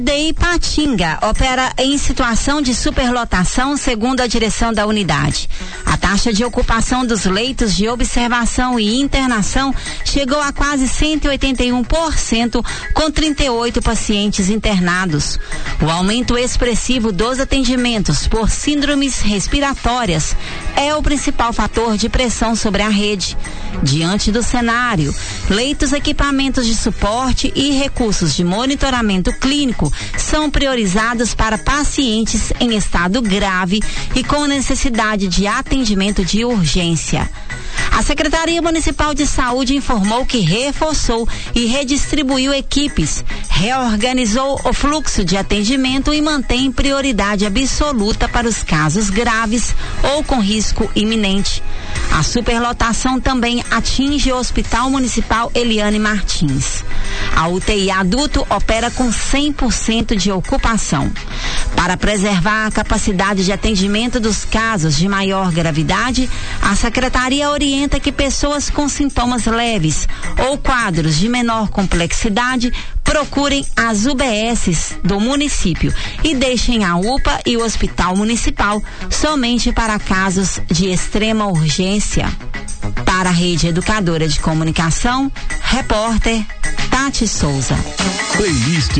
UTI Patinga opera em situação de superlotação, segundo a direção da unidade. A taxa de ocupação dos leitos de observação e internação chegou a quase 181%, com 38 pacientes internados. O aumento expressivo dos atendimentos por síndromes respiratórias é o principal fator de pressão sobre a rede. Diante do cenário, leitos, equipamentos de suporte e recursos de monitoramento clínico são priorizados para pacientes em estado grave e com necessidade de atendimento de urgência. A Secretaria Municipal de Saúde informou que reforçou e redistribuiu equipes, reorganizou o fluxo de atendimento e mantém prioridade absoluta para os casos graves ou com risco iminente. A superlotação também atinge o Hospital Municipal Eliane Martins. A UTI adulto opera com 100% de ocupação. Para preservar a capacidade de atendimento dos casos de maior gravidade, a Secretaria orienta que pessoas com sintomas leves ou quadros de menor complexidade procurem as UBSs do município e deixem a UPA e o Hospital Municipal somente para casos de extrema urgência. Para a Rede Educadora de Comunicação, repórter Tati Souza. Playlist